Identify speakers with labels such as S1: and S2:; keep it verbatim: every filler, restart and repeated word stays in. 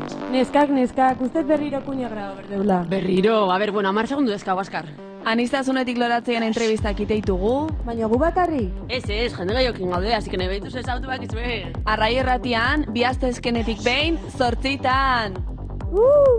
S1: Neskak, neskak, ustez berriro kuña graba berdeula.
S2: Berriro, a ber, bueno, amar segundu dezkago, askar.
S3: Anistazunetik loratzean entrevistak iteitugu.
S1: Baina gu bakarrik?
S2: Ez, ez, jende gaiokin gaude, así que nahi behituz ez autu bak izue.
S3: Arrai erratian, bi astezkenetik behin, zortzitan.
S1: Uh!